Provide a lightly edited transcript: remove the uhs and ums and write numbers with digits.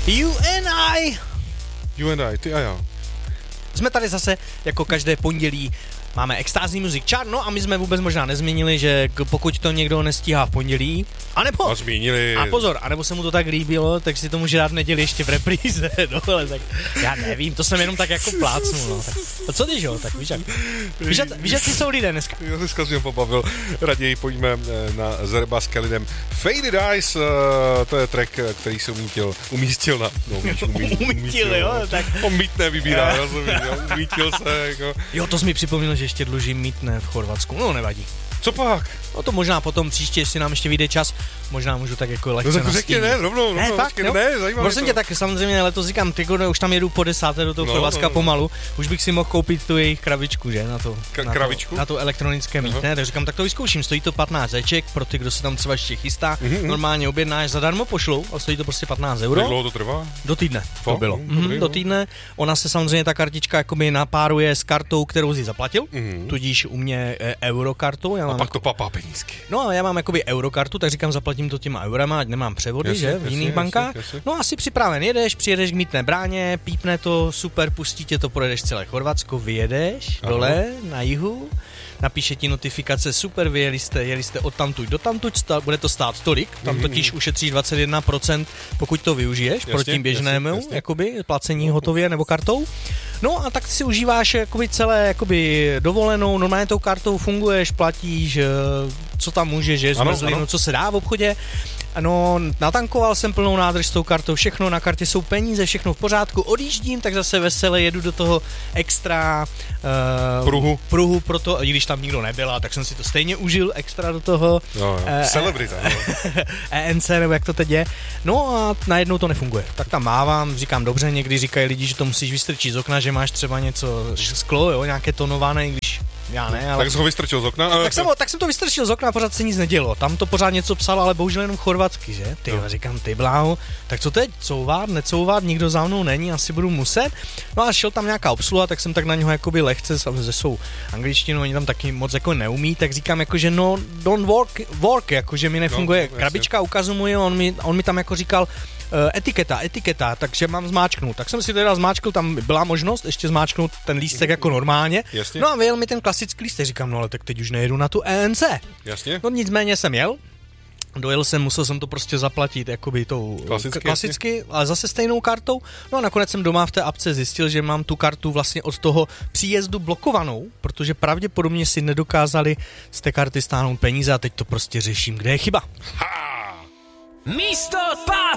You and I, ty a já. jsme tady zase jako každé pondělí. Máme Extázní Music Chart, no a my jsme vůbec možná nezměnili, že pokud to někdo nestíhá v pondělí, anebo... A zmínili. A pozor, anebo se mu to tak líbilo, tak si to může dát v neděli ještě v repríze, no ale tak já nevím, to jsem jenom tak jako plácnul, no. Tak, to co ty, jo, tak víš jak ty jsou lidé dneska. Já dneska jsem pobavil, raději pojďme na Zerba s Kalidem. Faded Eyes, to je track, který se umístil na... No, umítil, jo, tak... On mítné vybírá, rozumíš, jo, umítil se, jako... Jo, to jsi mi připomněl, že ještě dlužím mítné v Chorvatsku, no nevadí. Co pak? No to možná potom příště, jestli nám ještě vyjde čas, možná můžu tak jako lehce nastínit. No tak řekni ne, rovnou, fakt, ne, zajímavé. Prosím tě, tak samozřejmě letos říkám, ty už tam jedu po 10. do toho Chorvatska pomalu, už bych si mohl koupit tu jejich krabičku, že, na to elektronické mítné, tak říkám, tak to vyzkouším, stojí to 15 zeček, pro ty, kdo se tam třeba ještě chystá, normálně objednáš, zadarmo pošlou a stojí to prostě 15 €. Jak dlouho to trvá? Do týdne to bylo. Do týdne, ona se samozřejmě ta kartička jakoby napáruje s kartou, kterou jsi zaplatil, tudíž u mě eurokartou. A pak to papá penízky. No a já mám jakoby eurokartu, tak říkám, zaplatím to těma eurama, ať nemám převody, jasně, že, v jiných bankách. Jasně. No asi připraven, přijedeš k mítné bráně, pípne to, super, pustí tě to, projedeš celé Chorvatsko, vyjedeš dole na jihu, napíše ti notifikace, super, jeli jste odtamtud do tamtud, bude to stát tolik, tam totiž ušetříš 21%, pokud to využiješ proti běžnému, jakoby, placení hotově nebo kartou. No a tak si užíváš jakoby celé jakoby dovolenou, normálně tou kartou funguješ, platíš, co tam můžeš, že zmrzlinu, co se dá v obchodě. No, natankoval jsem plnou nádrž s tou kartou, všechno na kartě jsou peníze, všechno v pořádku, odjíždím, tak zase vesele jedu do toho extra pruhu pro to, i když tam nikdo nebyla, tak jsem si to stejně užil extra do toho. Celebrita. ENC, nebo jak to teď je. No a najednou to nefunguje. Tak tam mávám, říkám dobře, někdy říkají lidi, že to musíš vystrčit z okna, že máš třeba něco sklo, jo, nějaké tonované, když já ne, ale... Tak jsi ho vystrčil z okna? Tak jsem to vystrčil z okna a pořád se nic nedělo. Tam to pořád něco psalo, ale bohužel jenom chorvatsky, že? Říkám, ty bláho, tak co teď? Couvat, necouvat, nikdo za mnou není, asi budu muset. No a šel tam nějaká obsluha, tak jsem tak na něho jakoby lehce, samozřejmě svou angličtinu, oni tam taky moc jako neumí, tak říkám jako, že no, don't work, jako, že mi nefunguje krabička, ukazuji mu, on mi tam jako říkal, etiketa, takže mám zmáčknout. Tak jsem si teda zmáčkl, tam byla možnost ještě zmáčknout ten lístek jako normálně. Jasně. No a vyjel mi ten klasický lístek, říkám, no ale tak teď už nejedu na tu ENC. Jasně. No nicméně jsem jel, dojel jsem, musel jsem to prostě zaplatit jakoby tou klasicky, ale zase stejnou kartou. No a nakonec jsem doma v té apce zjistil, že mám tu kartu vlastně od toho příjezdu blokovanou, protože pravděpodobně si nedokázali z té karty stáhnout peníze a teď to prostě řeším, kde je chyba. Místo